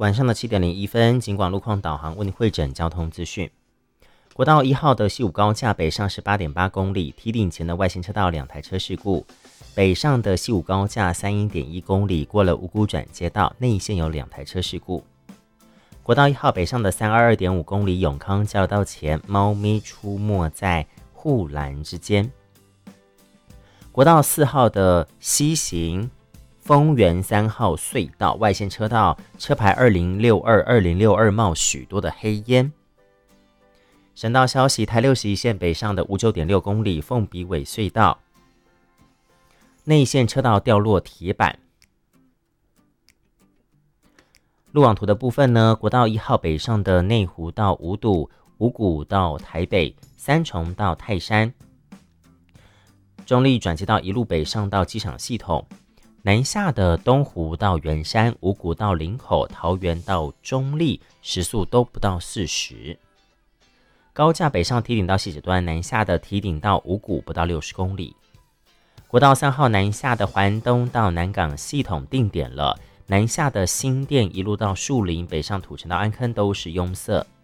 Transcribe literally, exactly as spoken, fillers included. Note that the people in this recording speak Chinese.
晚上的七点零一分，警广路况导航为您汇整交通资讯。国道一号的西武高架北上十八点八公里，梯顶前的外线车道两台车事故。北上的西武高架三一点一公里，过了五股转接道，内线有两台车事故。国道一号北上的三二二点五公里，永康交流道前猫咪出没在护栏之间。国道四号的西行丰原三号隧道外线车道车牌二零六二二零六二冒许多的黑烟。省道消息，台六十一线北上的五九点六公里凤鼻尾隧道内线车道掉落铁板。路网图的部分呢，国道一号北上的内湖到五堵，五股到台北，三重到泰山，中立转接道一路北上到机场系统，南下的东湖到圆山，五股到林口，桃园到中立，时速都不到四十。高架北上梯顶到汐止端，南下的梯顶到五股不到六十公里。国道三号南下的环东到南港系统定点了，南下的新店一路到树林，北上土城到安坑都是拥塞。